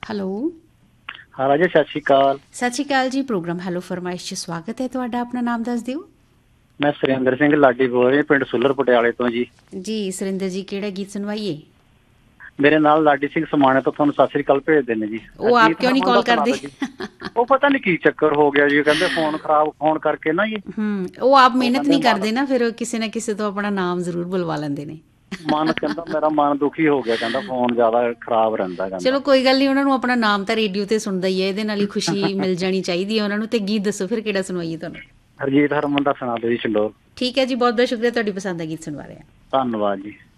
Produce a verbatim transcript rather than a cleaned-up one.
Hello. ਹਾਂ ਰਾਜੇ, ਸਤਿ ਸ਼੍ਰੀ ਅਕਾਲ। ਸਤਿ ਸ਼੍ਰੀ ਅਕਾਲ ਜੀ। ਪ੍ਰੋਗਰਾਮ ਹੈਲੋ ਫਰਮਾਇਸ਼ 'ਚ ਸਵਾਗਤ ਹੈ ਤੁਹਾਡਾ। ਆਪਣਾ ਨਾਮ ਦੱਸ ਦਿਓ। ਮੈਂ ਸੁਰਿੰਦਰ ਸਿੰਘ ਲਾਡੀ ਬੋਲ ਰਿਹਾ, ਪਿੰਡ ਸੁੱਲਰ ਪਟਿਆਲੇ ਤੋਂ ਜੀ। ਜੀ ਸੁਰਿੰਦਰ ਜੀ, ਕਿਹੜਾ ਗੀਤ ਸੁਣਵਾਈਏ? ਮੇਰੇ ਨਾਲ ਲਾਡੀ ਸਿੰਘ ਸਮਾਣੇ ਤੋਂ ਤੁਹਾਨੂੰ ਸਤਿ ਸ਼੍ਰੀ ਅਕਾਲ ਭੇਜਦੇ ਨੇ ਜੀ। ਉਹ ਆਪ ਹਰਜੀਤ ਕਿਉਂ ਨਹੀਂ ਹਰਮਨ ਦਾ ਕਾਲ ਸੁਣਾ ਕਰਦੇ? ਦਿਓ ਜੀ। ਉਹ ਪਤਾ ਨੀ ਕੀ ਚੱਕਰ ਹੋ ਗਿਆ ਜੀ, ਕਹਿੰਦੇ ਫੋਨ ਖਰਾਬ ਹੋਣ ਕਰਕੇ ਨਾ ਜੀ। ਹੂੰ, ਉਹ ਆਪ ਉਹ ਮਿਹਨਤ ਕਹਿੰਦੇ ਨਹੀਂ ਮਨ ਕਰਦੇ ਨਾ, ਫਿਰ ਕਿਸੇ ਨਾ ਕਿਸੇ ਤੋਂ ਆਪਣਾ ਨਾਮ ਜ਼ਰੂਰ ਬੁਲਵਾ ਲੈਂਦੇ ਨੇ। ਮਨ ਕਹਿੰਦਾ ਮੇਰਾ ਮਨ ਦੁਖੀ ਹੋ ਗਿਆ, ਕਹਿੰਦਾ ਫੋਨ ਜ਼ਿਆਦਾ ਖਰਾਬ ਰਹਿੰਦਾ ਕਹਿੰਦਾ। ਚਲੋ ਕੋਈ ਗੱਲ ਨਹੀਂ, ਉਹਨਾਂ ਨੂੰ ਆਪਣਾ ਨਾਮ ਤਾਂ ਰੇਡੀਓ ਤੇ ਸੁਣਦਾ ਹੀ ਹੈ, ਇਹਦੇ ਨਾਲ ਹੀ ਖੁਸ਼ੀ ਮਿਲ ਜਾਣੀ ਚਾਹੀਦੀ ਹੈ ਉਹਨਾਂ ਨੂੰ। ਤੇ ਗੀਤ ਦੱਸੋ ਫਿਰ ਕਿਹੜਾ ਸੁਣਵਾਈਏ ਤੁਹਾਨੂੰ? ਹਰਜੀਤ ਹਰਮਨ ਦਾ ਸੁਣਾ ਦਿਓ ਜੀ, ਛੰਡੋਰ। ਠੀਕ ਹੈ ਜੀ, ਬਹੁਤ ਬਹੁਤ ਸ਼ੁਕਰੀਆ, ਤੁਹਾਡੀ ਪਸੰਦ ਦਾ ਗੀਤ ਸੁਣਵਾ ਰਹੇ ਹਾਂ। ਧੰਨਵਾਦ ਜੀ।